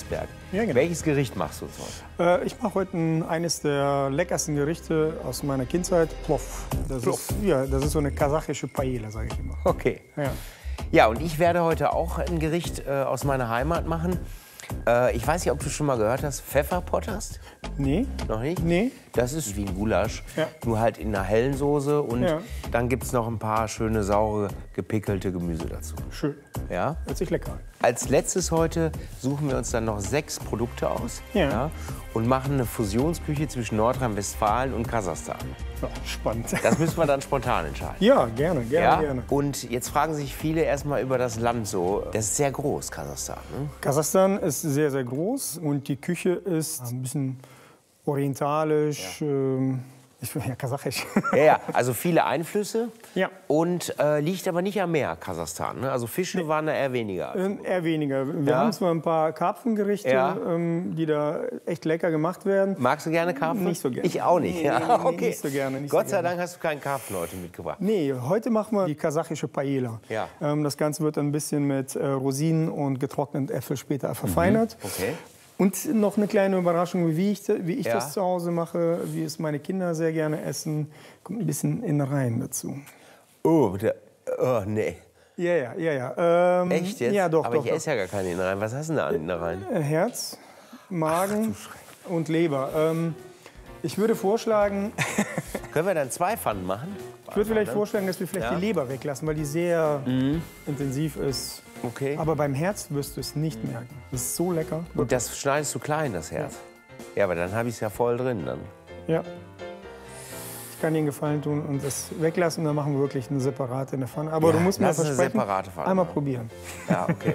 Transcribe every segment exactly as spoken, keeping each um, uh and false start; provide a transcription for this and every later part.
Handwerk. Ja, genau. Welches Gericht machst du uns heute? Äh, ich mache heute ein, eines der leckersten Gerichte aus meiner Kindheit, Plov. Das, Plov. Ist, ja, das ist so eine kasachische Paella, sage ich immer. Okay. Ja. Ja, und ich werde heute auch ein Gericht äh, aus meiner Heimat machen. Äh, ich weiß nicht, ob du schon mal gehört hast, Pfefferpotterst? Nee. Noch nicht? Nee. Das ist wie ein Gulasch, Ja. nur halt in einer hellen Soße. Und Ja. dann gibt es noch ein paar schöne, saure, gepickelte Gemüse dazu. Schön. Ja? Hört sich lecker an. Als letztes heute suchen wir uns dann noch sechs Produkte aus Ja. und machen eine Fusionsküche zwischen Nordrhein-Westfalen und Kasachstan. Ja, spannend. Das müssen wir dann spontan entscheiden. Ja, gerne, gerne, Ja? gerne. Und jetzt fragen sich viele erstmal über das Land so. Das ist sehr groß, Kasachstan. Ne? Kasachstan ist sehr, sehr groß und die Küche ist ein bisschen orientalisch, ähm, ich, ja, kasachisch. Ja, ja, also viele Einflüsse. Ja. Und äh, liegt aber nicht am Meer, Kasachstan. Ne? Also Fische waren da eher weniger. Äh, Eher weniger. Wir Ja. haben zwar ein paar Karpfengerichte, Ja. ähm, die da echt lecker gemacht werden. Magst du gerne Karpfen? Nicht so gerne. Ich auch nicht. Nee, Ja, nee, nee, okay. nicht so gerne, nicht Gott so sei gerne. Dank hast du keinen Karpfen heute mitgebracht. Nee, heute machen wir die kasachische Paella. Ja. Ähm, das Ganze wird ein bisschen mit äh, Rosinen und getrockneten Äpfel später verfeinert. Okay. Und noch eine kleine Überraschung, wie ich, wie ich Ja. das zu Hause mache, wie es meine Kinder sehr gerne essen. Kommt ein bisschen Innereien dazu. Oh, der, oh nee. Ja, ja, ja, ja. Ähm, Echt jetzt? Ja, doch, aber doch. ich esse ja gar keine Innereien. Was hast du denn da an Innereien? doch. Herz, Magen und Leber. Ähm, ich würde vorschlagen, Können wir dann zwei Pfannen machen? ich würde vielleicht vorschlagen, dass wir vielleicht Ja. die Leber weglassen, weil die sehr intensiv ist. Okay. Aber beim Herz wirst du es nicht merken. Das ist so lecker. Und das schneidest du klein, das Herz? Ja, aber dann habe ich es ja voll drin dann. Ja. Ich kann dir einen Gefallen tun und das weglassen, dann machen wir wirklich eine separate in der Pfanne. Aber Ja, du musst mir lass eine versprechen, separate Pfanne einmal machen. probieren. Ja, okay.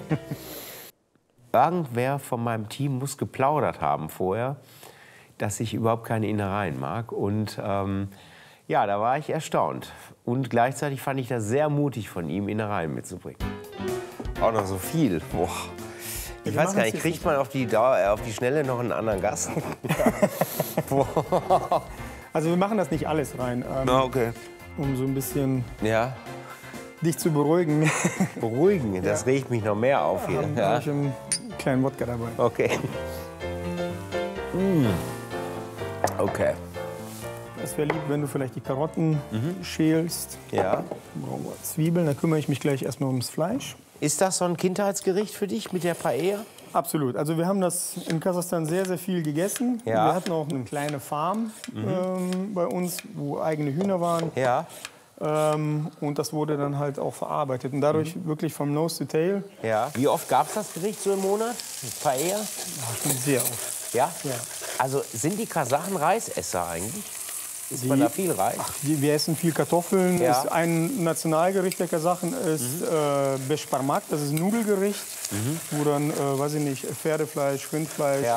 Irgendwer von meinem Team muss geplaudert haben vorher, dass ich überhaupt keine Innereien mag. Und ähm, ja, da war ich erstaunt. Und gleichzeitig fand ich das sehr mutig von ihm, Innereien mitzubringen. Auch noch so viel. Boah. Ich wir weiß machen gar es nicht, jetzt kriegt man auf die, Dauer, äh, auf die Schnelle noch einen anderen Gast? Boah. Also wir machen das nicht alles rein, ähm, Na, okay. um so ein bisschen Ja, dich zu beruhigen. beruhigen, das regt mich noch mehr auf hier. Haben Ja. habe ich einen kleinen Wodka dabei. Okay. Mm. Okay. Es wäre lieb, wenn du vielleicht die Karotten schälst. Ja. Brauchen wir Zwiebeln, dann kümmere ich mich gleich erstmal ums Fleisch. Ist das so ein Kindheitsgericht für dich mit der Paella? Absolut. Also wir haben das in Kasachstan sehr, sehr viel gegessen. Ja. Wir hatten auch eine kleine Farm ähm, bei uns, wo eigene Hühner waren. Ja. Ähm, und das wurde dann halt auch verarbeitet. Und dadurch wirklich vom Nose to Tail Ja. Wie oft gab es das Gericht so im Monat? Paella? schon sehr oft. Ja? Ja. Also sind die Kasachen Reisesser eigentlich? Isst man Die- da viel Reis? Die- Wir essen viel Kartoffeln. Ja. Ist ein Nationalgericht der Kasachen ist äh, Beshparmak, das ist ein Nudelgericht, wo dann, äh, weiß ich nicht, Pferdefleisch, Rindfleisch, Ja.